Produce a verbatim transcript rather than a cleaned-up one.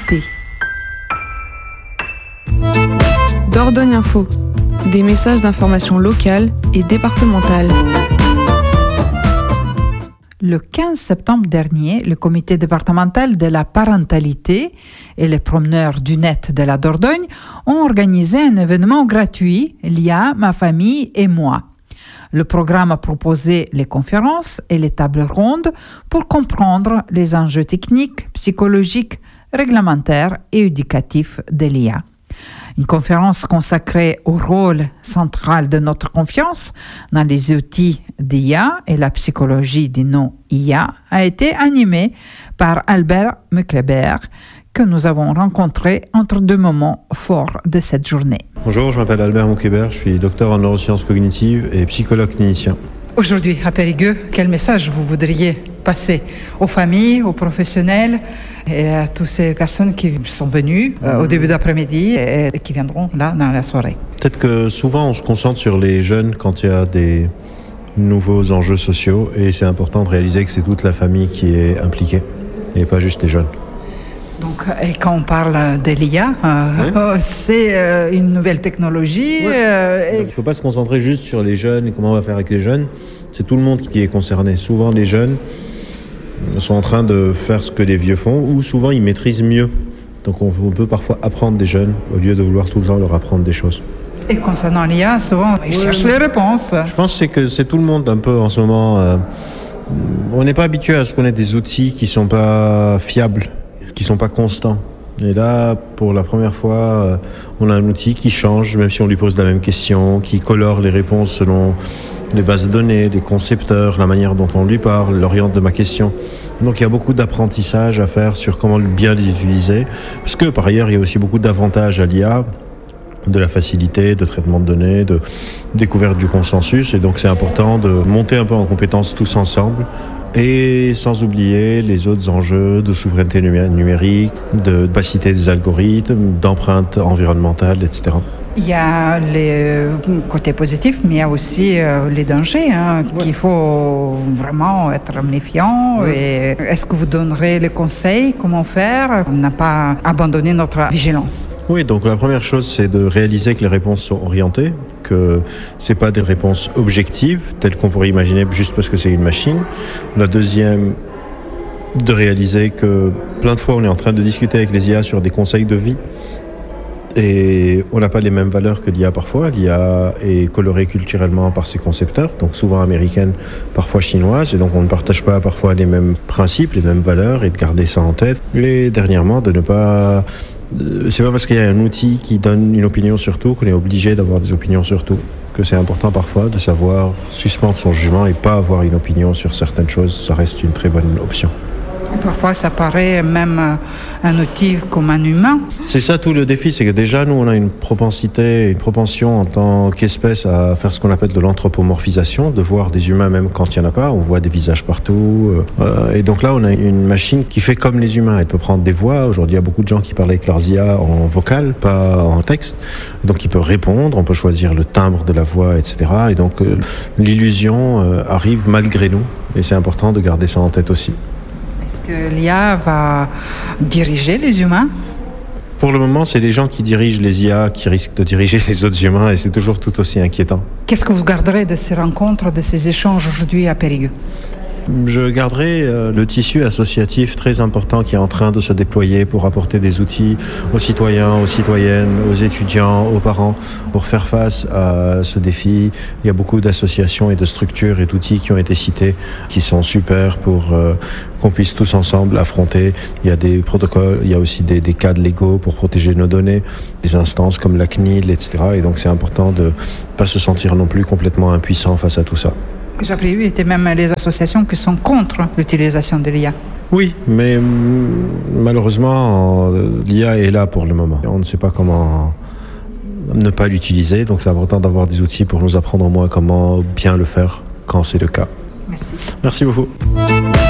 T. Dordogne Info. Des messages d'information locale et départementale. Le quinze septembre dernier, le comité départemental de la parentalité et les promeneurs du net de la Dordogne ont organisé un événement gratuit, L I A, ma famille et moi. Le programme a proposé les conférences et les tables rondes pour comprendre les enjeux techniques, psychologiques, réglementaires et éducatifs de l'I A. Une conférence consacrée au rôle central de notre confiance dans les outils d'I A et la psychologie des non-I A a été animée par Albert Meucleberg, que nous avons rencontré entre deux moments forts de cette journée. Bonjour, je m'appelle Albert Meucleberg, je suis docteur en neurosciences cognitives et psychologue clinicien. Aujourd'hui, à Périgueux, quel message vous voudriez passer aux familles, aux professionnels et à toutes ces personnes qui sont venues euh, au début d'après-midi et, et qui viendront là dans la soirée? Peut-être que souvent on se concentre sur les jeunes quand il y a des nouveaux enjeux sociaux et c'est important de réaliser que c'est toute la famille qui est impliquée et pas juste les jeunes. Donc, et quand on parle de l'I A, euh, oui. c'est euh, une nouvelle technologie. Oui. Euh, et... Il ne faut pas se concentrer juste sur les jeunes et comment on va faire avec les jeunes. C'est tout le monde qui est concerné. Souvent, les jeunes sont en train de faire ce que les vieux font ou souvent, ils maîtrisent mieux. Donc, on peut parfois apprendre des jeunes au lieu de vouloir tout le temps leur apprendre des choses. Et concernant l'I A, souvent, ils oui, cherchent les réponses. Je pense que c'est, que c'est tout le monde un peu en ce moment. Euh, on n'est pas habitué à ce qu'on ait des outils qui ne sont pas fiables, qui ne sont pas constants. Et là, pour la première fois, euh, on a un outil qui change, même si on lui pose la même question, qui colore les réponses selon les bases de données, les concepteurs, la manière dont on lui parle, l'oriente de ma question. Donc il y a beaucoup d'apprentissage à faire sur comment bien les utiliser. Parce que par ailleurs, il y a aussi beaucoup d'avantages à l'I A, de la facilité, de traitement de données, de découverte du consensus. Et donc c'est important de monter un peu en compétences tous ensemble. Et sans oublier les autres enjeux de souveraineté numérique, de capacité des algorithmes, d'empreinte environnementale, et cetera. Il y a les côtés positifs, mais il y a aussi euh, les dangers, hein, ouais. qu'il faut vraiment être méfiant. Ouais. Et est-ce que vous donnerez les conseils, comment faire? On n'a pas abandonné notre vigilance. Oui, donc la première chose, c'est de réaliser que les réponses sont orientées, que c'est pas des réponses objectives, telles qu'on pourrait imaginer juste parce que c'est une machine. La deuxième, de réaliser que plein de fois, on est en train de discuter avec les I A sur des conseils de vie. Et on n'a pas les mêmes valeurs que l'I A parfois. L'I A est colorée culturellement par ses concepteurs, donc souvent américaine, parfois chinoise, et donc on ne partage pas parfois les mêmes principes, les mêmes valeurs, et de garder ça en tête. Et dernièrement, de ne pas... C'est pas parce qu'il y a un outil qui donne une opinion sur tout qu'on est obligé d'avoir des opinions sur tout. Que c'est important parfois de savoir suspendre son jugement et pas avoir une opinion sur certaines choses. Ça reste une très bonne option. Parfois, ça paraît même un outil comme un humain. C'est ça tout le défi, c'est que déjà, nous, on a une propensité, une propension en tant qu'espèce à faire ce qu'on appelle de l'anthropomorphisation, de voir des humains même quand il n'y en a pas. On voit des visages partout. Euh, et donc là, on a une machine qui fait comme les humains. Elle peut prendre des voix. Aujourd'hui, il y a beaucoup de gens qui parlent avec leurs I A en vocal, pas en texte. Donc, il peut répondre. On peut choisir le timbre de la voix, et cetera. Et donc, euh, l'illusion euh, arrive malgré nous. Et c'est important de garder ça en tête aussi. Est-ce que l'I A va diriger les humains? Pour le moment, c'est les gens qui dirigent les I A qui risquent de diriger les autres humains et c'est toujours tout aussi inquiétant. Qu'est-ce que vous garderez de ces rencontres, de ces échanges aujourd'hui à Périgueux? Je garderai euh, le tissu associatif très important qui est en train de se déployer pour apporter des outils aux citoyens, aux citoyennes, aux étudiants, aux parents pour faire face à ce défi. Il y a beaucoup d'associations et de structures et d'outils qui ont été cités qui sont super pour euh, qu'on puisse tous ensemble affronter. Il y a des protocoles, il y a aussi des, des cadres légaux pour protéger nos données, des instances comme la C N I L, et cetera. Et donc c'est important de ne pas se sentir non plus complètement impuissant face à tout ça. Que j'ai prévu étaient même les associations qui sont contre l'utilisation de l'I A. Oui, mais malheureusement, l'I A est là pour le moment. On ne sait pas comment ne pas l'utiliser, donc c'est important d'avoir des outils pour nous apprendre au moins comment bien le faire quand c'est le cas. Merci. Merci beaucoup.